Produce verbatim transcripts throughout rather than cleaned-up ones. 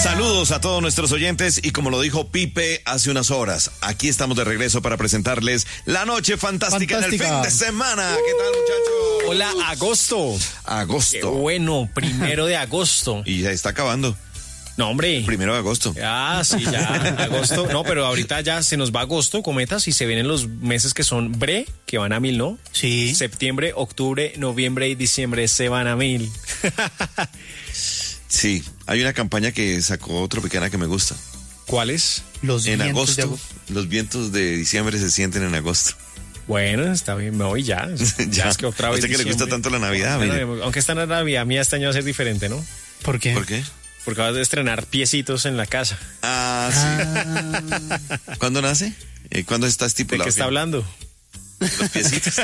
Saludos a todos nuestros oyentes y como lo dijo Pipe hace unas horas, aquí estamos de regreso para presentarles La Noche Fantástica, Fantástica. en el fin de semana. Uh, ¿Qué tal, muchachos? Hola, agosto. Agosto. Qué bueno, primero de agosto. Y ya está acabando. No, hombre. Primero de agosto. Ah, sí, ya, agosto. No, pero ahorita ya se nos va agosto, cometas, y se vienen los meses que son bre, que van a mil, ¿no? Sí. Septiembre, octubre, noviembre y diciembre se van a mil. Sí, hay una campaña que sacó Tropicana que me gusta. ¿Cuál es? Los en vientos agosto, de agosto. Los vientos de diciembre se sienten en agosto. Bueno, está bien, me voy ya. ya, ya es que otra vez ¿A usted que le gusta tanto la Navidad? Bueno, mire. Aunque esta Navidad mía este año va a ser diferente, ¿no? ¿Por qué? ¿Por qué? Porque vas a estrenar piecitos en la casa. Ah, sí. Ah. ¿Cuándo nace? ¿Cuándo está estipulado? ¿De qué está hablando? Los piecitos.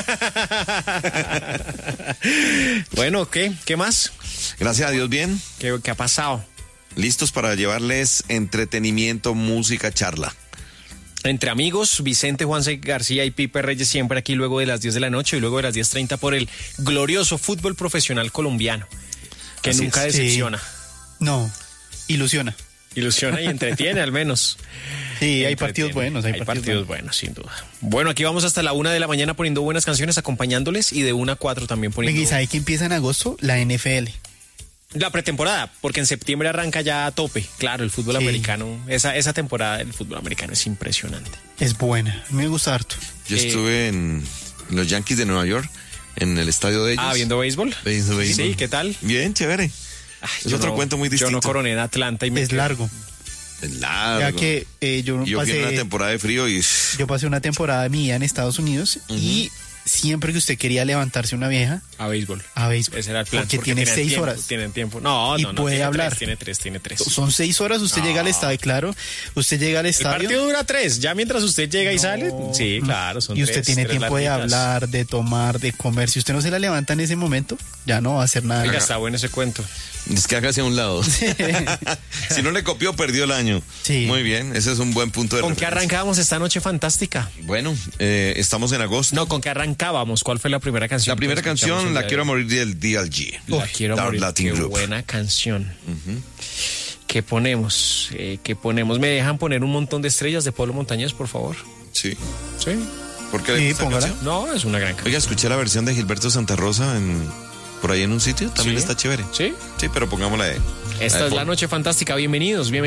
Bueno, ¿qué? ¿Qué más? Gracias a Dios, bien. ¿Qué, qué ha pasado? Listos para llevarles entretenimiento, música, charla. Entre amigos, Vicente Juanse García y Pipe Reyes siempre aquí luego de las diez de la noche y luego de las diez treinta por el glorioso fútbol profesional colombiano, que Así nunca es. decepciona. Sí. No, ilusiona. Ilusiona y entretiene al menos. Sí, hay partidos buenos. Hay, hay partidos, partidos buenos. buenos, sin duda. Bueno, aquí vamos hasta la una de la mañana poniendo buenas canciones, acompañándoles, y de una a cuatro también poniendo... ¿Y sabe que empieza en agosto? La N F L. La pretemporada, porque en septiembre arranca ya a tope. Claro, el fútbol sí. americano, esa, esa temporada del fútbol americano es impresionante. Es buena, a mí me gusta harto. Yo eh, estuve en los Yankees de Nueva York, en el estadio de ellos. Ah, ¿viendo béisbol? Viendo béisbol. Sí, ¿qué tal? Bien, chévere. Ay, es otro no, cuento muy distinto. Yo no coroné en Atlanta y me Es quedé. largo. Es largo. Ya que eh, yo, yo pasé fui en una temporada de frío y... Yo pasé una temporada mía en Estados Unidos uh-huh. y siempre que usted quería levantarse una vieja... A béisbol. A béisbol. Ese era el plan. Porque, porque tiene seis tiempo, horas. Tienen tiempo. No, y no, no. puede tiene hablar. Tres, tiene tres, tiene tres. Son seis horas, usted no. llega al estadio, claro. Usted llega al estadio. El partido dura tres. Ya mientras usted llega no. y sale, sí, claro, son Y usted tres, tiene tres tiempo latitas. de hablar, de tomar, de comer. Si usted no se la levanta en ese momento, ya no va a hacer nada. Oiga, está bueno ese cuento. Es que hágase a un lado. Sí. Si no le copió, perdió el año. Sí. Muy bien, ese es un buen punto de ¿Con referencia. qué arrancábamos esta noche fantástica? Bueno, eh, estamos en agosto. No, ¿con qué arrancábamos? ¿Cuál fue la primera canción? La primera canción, La Quiero Morir del D L G. La Quiero Dark Morir, Latin qué Group. buena canción. Uh-huh. ¿Qué ponemos? Eh, ¿Qué ponemos? ¿Me dejan poner un montón de estrellas de Pablo Montañez, por favor? Sí. ¿Sí? ¿Por qué sí, le gusta póngala. canción? No, es una gran canción. Oiga, escuché la versión de Gilberto Santa Rosa en... Por ahí en un sitio, también ¿Sí? está chévere. ¿Sí? Sí, pero pongámosla de... Esta la de es La Noche Fantástica, bienvenidos, bienvenidos.